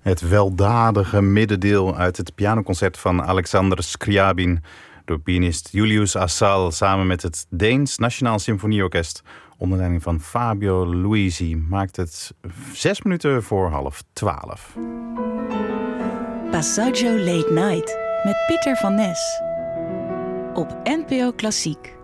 Het weldadige middendeel uit het pianoconcert van Alexander Scriabin door pianist Julius Assal samen met het Deens Nationaal Symfonieorkest onder leiding van Fabio Luisi maakt het 6 minuten voor 11:30. Passaggio Late Night met Pieter van Nes op NPO Klassiek.